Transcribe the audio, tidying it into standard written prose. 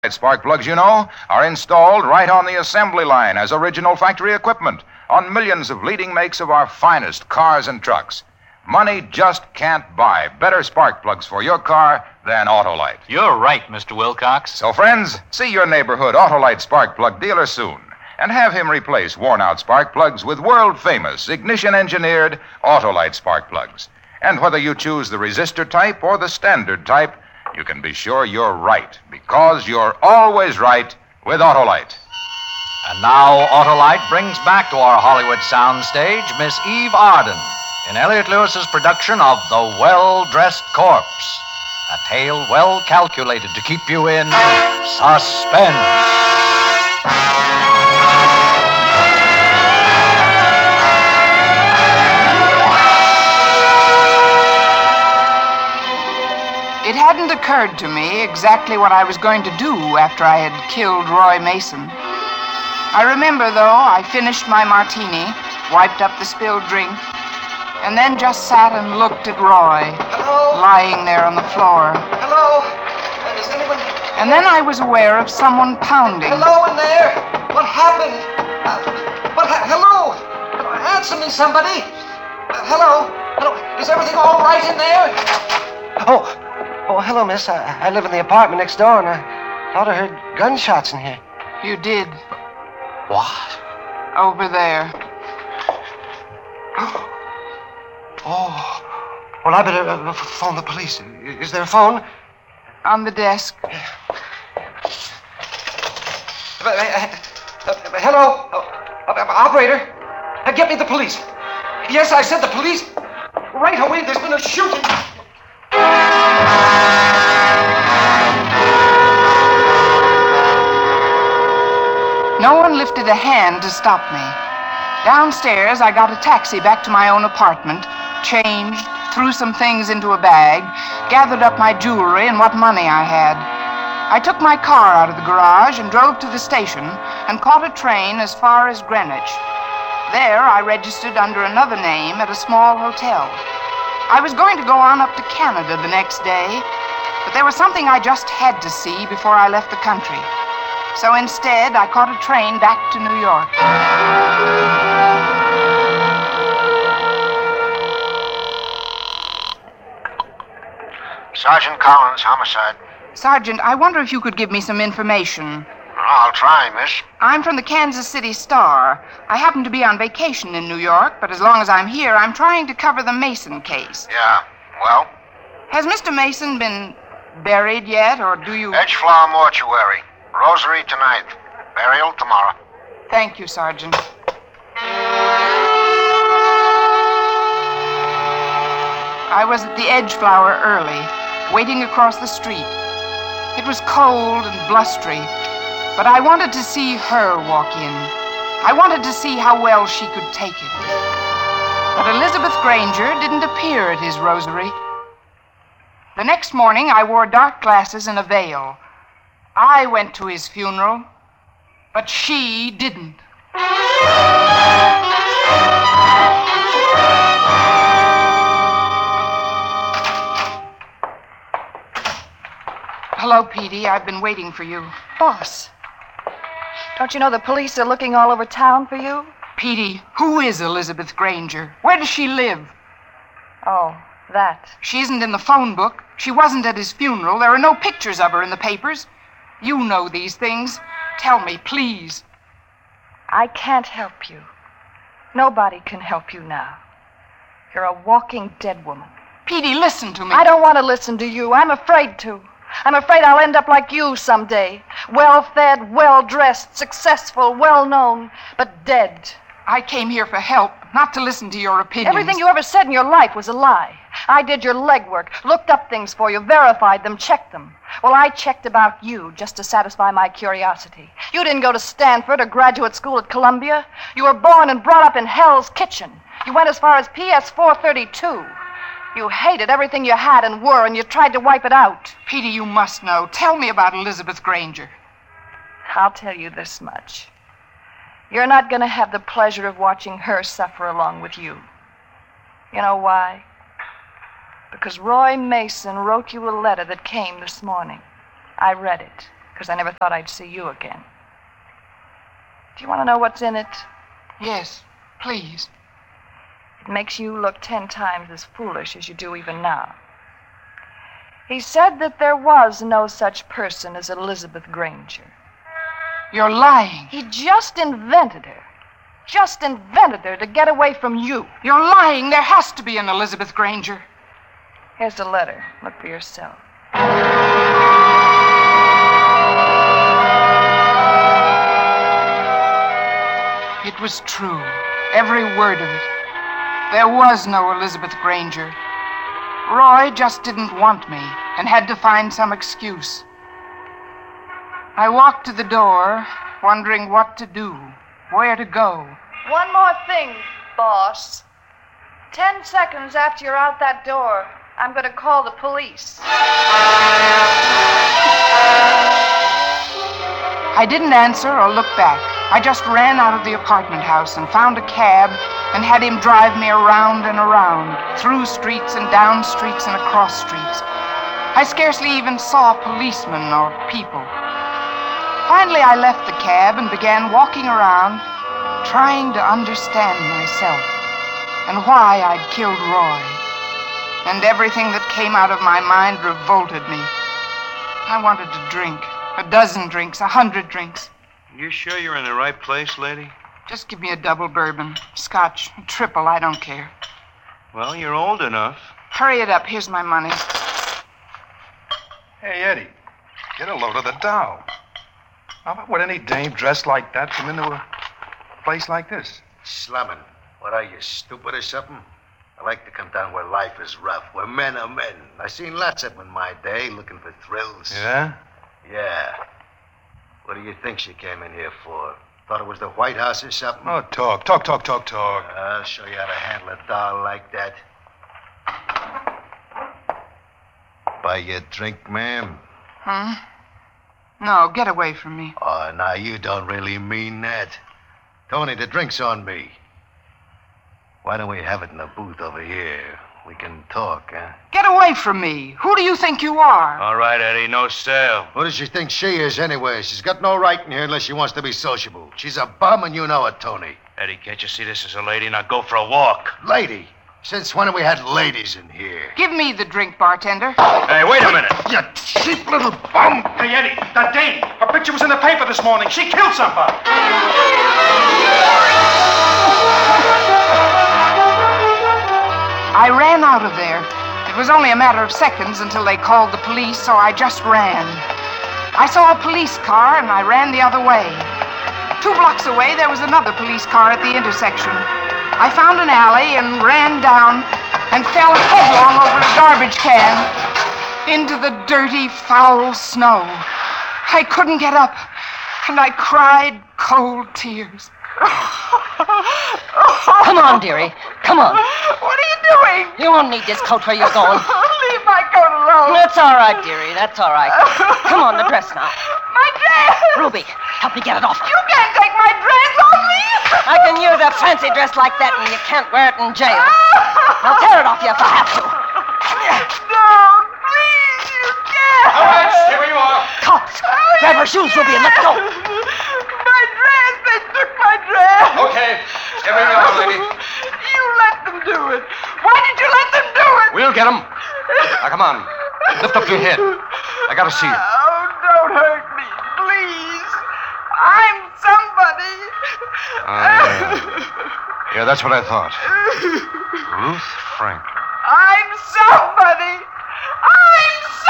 Spark plugs, are installed right on the assembly line as original factory equipment on millions of leading makes of our finest cars and trucks. Money just can't buy better spark plugs for your car than Autolite. You're right, Mr. Wilcox. So, friends, see your neighborhood Autolite spark plug dealer soon and have him replace worn-out spark plugs with world-famous, ignition-engineered Autolite spark plugs. And whether you choose the resistor type or the standard type, you can be sure you're right, because you're always right with Autolite. And now Autolite brings back to our Hollywood soundstage Miss Eve Arden in Elliot Lewis's production of The Well-Dressed Corpse, a tale well calculated to keep you in suspense. It hadn't occurred to me exactly what I was going to do after I had killed Roy Mason. I remember, though, I finished my martini, wiped up the spilled drink, and then just sat and looked at Roy. Hello? Lying there on the floor. Hello? Is anyone... And then I was aware of someone pounding. Hello in there? What happened? Hello? Answer me, somebody. Hello? Hello? Is everything all right in there? Oh, hello, miss. I live in the apartment next door, and I thought I heard gunshots in here. You did. What? Over there. Oh. Well, I better phone the police. Is there a phone? On the desk. Hello? Operator? Get me the police. Yes, I said the police. Right away, there's been a shooting. No one lifted a hand to stop me. Downstairs, I got a taxi back to my own apartment, changed, threw some things into a bag, gathered up my jewelry and what money I had. I took my car out of the garage and drove to the station and caught a train as far as Greenwich. There, I registered under another name at a small hotel. I was going to go on up to Canada the next day, but there was something I just had to see before I left the country. So instead, I caught a train back to New York. Sergeant Collins, homicide. Sergeant, I wonder if you could give me some information. I'll try, miss. I'm from the Kansas City Star. I happen to be on vacation in New York, but as long as I'm here, I'm trying to cover the Mason case. Yeah, well? Has Mr. Mason been buried yet, or do you... Edgeflower Mortuary. Rosary tonight. Burial tomorrow. Thank you, Sergeant. I was at the Edgeflower early, waiting across the street. It was cold and blustery, but I wanted to see her walk in. I wanted to see how well she could take it. But Elizabeth Granger didn't appear at his rosary. The next morning, I wore dark glasses and a veil. I went to his funeral, but she didn't. Hello, Petey. I've been waiting for you. Boss, don't you know the police are looking all over town for you? Petey, who is Elizabeth Granger? Where does she live? Oh, that. She isn't in the phone book. She wasn't at his funeral. There are no pictures of her in the papers. You know these things. Tell me, please. I can't help you. Nobody can help you now. You're a walking dead woman. Petey, listen to me. I don't want to listen to you. I'm afraid to. I'm afraid I'll end up like you someday. Well-fed, well-dressed, successful, well-known, but dead. I came here for help, not to listen to your opinions. Everything you ever said in your life was a lie. I did your legwork, looked up things for you, verified them, checked them. Well, I checked about you just to satisfy my curiosity. You didn't go to Stanford or graduate school at Columbia. You were born and brought up in Hell's Kitchen. You went as far as PS 432. You hated everything you had and were, and you tried to wipe it out. Petey, you must know. Tell me about Elizabeth Granger. I'll tell you this much. You're not going to have the pleasure of watching her suffer along with you. You know why? Because Roy Mason wrote you a letter that came this morning. I read it. because I never thought I'd see you again. Do you want to know what's in it? Yes, please. It makes you look 10 times as foolish as you do even now. He said that there was no such person as Elizabeth Granger. You're lying. He just invented her. Just invented her to get away from you. You're lying. There has to be an Elizabeth Granger. Here's the letter. Look for yourself. It was true. Every word of it. There was no Elizabeth Granger. Roy just didn't want me and had to find some excuse. I walked to the door, wondering what to do, where to go. One more thing, boss. 10 seconds after you're out that door, I'm going to call the police. I didn't answer or look back. I just ran out of the apartment house and found a cab and had him drive me around and around, through streets and down streets and across streets. I scarcely even saw policemen or people. Finally, I left the cab and began walking around, trying to understand myself and why I'd killed Roy. And everything that came out of my mind revolted me. I wanted to drink. 12 drinks, 100 drinks. You sure you're in the right place, lady? Just give me a double bourbon. Scotch, a triple, I don't care. Well, you're old enough. Hurry it up, here's my money. Hey, Eddie, get a load of the dough. How would any dame dressed like that come into a place like this? Slumming. What are you, stupid or something? I like to come down where life is rough, where men are men. I seen lots of them in my day looking for thrills. Yeah? Yeah. What do you think she came in here for? Thought it was the White House or something? Oh, talk. I'll show you how to handle a doll like that. Buy you a drink, ma'am? Huh? No, get away from me. Oh, now you don't really mean that. Tony, the drink's on me. Why don't we have it in the booth over here? We can talk, huh? Get away from me. Who do you think you are? All right, Eddie, no sale. Who does she think she is, anyway? She's got no right in here unless she wants to be sociable. She's a bum, and you know it, Tony. Eddie, can't you see this is a lady? Now go for a walk. Lady? Since when have we had ladies in here? Give me the drink, bartender. Hey, wait a minute. You cheap little bum! Hey, Eddie, that dame. Her picture was in the paper this morning. She killed somebody. I ran out of there. It was only a matter of seconds until they called the police, so I just ran. I saw a police car, and I ran the other way. 2 blocks away, there was another police car at the intersection. I found an alley and ran down and fell headlong over a garbage can into the dirty, foul snow. I couldn't get up, and I cried cold tears. Come on, dearie. Come on. What are you doing? You won't need this coat where you're going. Leave my coat alone. That's all right, dearie. That's all right. Come on, the dress now. My dress! Ruby, help me get it off. You can't take my dress off me! I can use a fancy dress like that, and you can't wear it in jail. I'll tear it off you if I have to. No, please, you can't. All right, stay where you are. Cops, grab her shoes, Ruby, and let's go. My dress! They took my dress! Okay, stay where you are, lady. You let them do it. Why did you let them do it? We'll get him. Now, come on. Lift up your head. I gotta see you. Oh, don't hurt me, please. I'm somebody. Yeah, that's what I thought. Ruth Franklin. I'm somebody. I'm somebody.